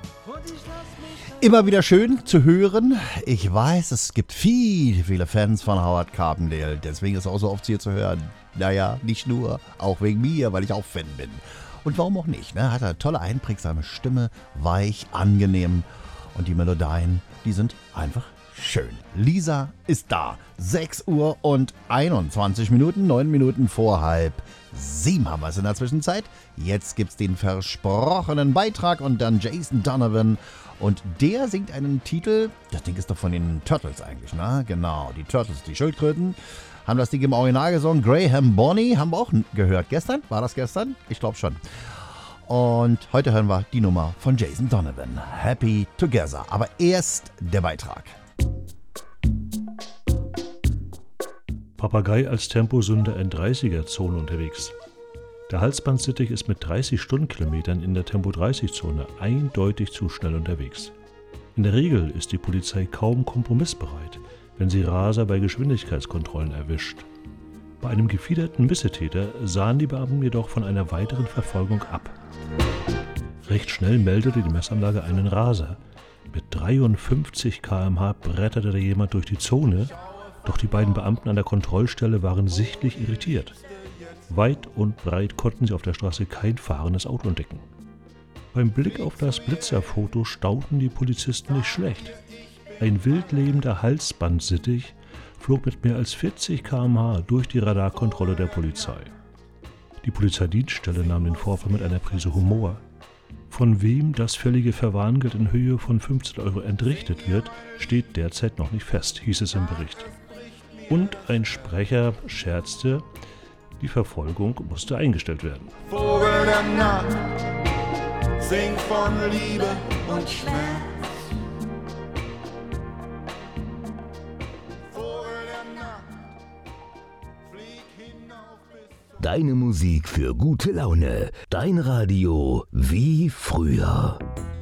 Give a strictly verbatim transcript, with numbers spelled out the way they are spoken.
Immer wieder schön zu hören. Ich weiß, es gibt viele, viele Fans von Howard Carpendale. Deswegen ist er auch so oft hier zu hören. Naja, nicht nur, auch wegen mir, weil ich auch Fan bin. Und warum auch nicht, ne? Hat er tolle, einprägsame Stimme, weich, angenehm. Und die Melodien, die sind einfach schön. Lisa ist da. sechs Uhr und einundzwanzig Minuten, neun Minuten vor halb sieben haben wir es in der Zwischenzeit. Jetzt gibt's den versprochenen Beitrag und dann Jason Donovan. Und der singt einen Titel, das Ding ist doch von den Turtles eigentlich, ne? Genau, die Turtles, die Schildkröten, haben das Ding im Original gesungen. Graham Bonny haben wir auch gehört. Gestern? War das gestern? Ich glaube schon. Und heute hören wir die Nummer von Jason Donovan. Happy Together. Aber erst der Beitrag. Papagei als Temposünder in dreißiger-Zone unterwegs. Der Halsbandsittich ist mit dreißig Stundenkilometern in der Tempo-dreißig-Zone eindeutig zu schnell unterwegs. In der Regel ist die Polizei kaum kompromissbereit, wenn sie Raser bei Geschwindigkeitskontrollen erwischt. Bei einem gefiederten Missetäter sahen die Beamten jedoch von einer weiteren Verfolgung ab. Recht schnell meldete die Messanlage einen Raser. Mit dreiundfünfzig Kilometer pro Stunde bretterte da jemand durch die Zone, doch die beiden Beamten an der Kontrollstelle waren sichtlich irritiert. Weit und breit konnten sie auf der Straße kein fahrendes Auto entdecken. Beim Blick auf das Blitzerfoto staunten die Polizisten nicht schlecht. Ein wildlebender Halsbandsittich flog mit mehr als vierzig Kilometer pro Stunde durch die Radarkontrolle der Polizei. Die Polizeidienststelle nahm den Vorfall mit einer Prise Humor. Von wem das fällige Verwarngeld in Höhe von fünfzehn Euro entrichtet wird, steht derzeit noch nicht fest, hieß es im Bericht. Und ein Sprecher scherzte, die Verfolgung musste eingestellt werden. Vogel der Nacht, sing von Liebe und Schmerz. Vogel der Nacht, flieg hinauf bis... Deine Musik für gute Laune. Dein Radio wie früher.